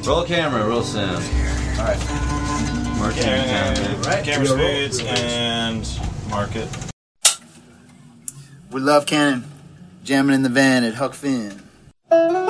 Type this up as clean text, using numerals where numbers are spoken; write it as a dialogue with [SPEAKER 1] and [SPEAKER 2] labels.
[SPEAKER 1] Roll camera, roll sound.
[SPEAKER 2] All right.
[SPEAKER 1] Marking
[SPEAKER 3] And
[SPEAKER 2] Right.
[SPEAKER 3] camera
[SPEAKER 2] Roll.
[SPEAKER 3] speeds and market.
[SPEAKER 2] We love Cannon. Jamming in the van at Huck Finn.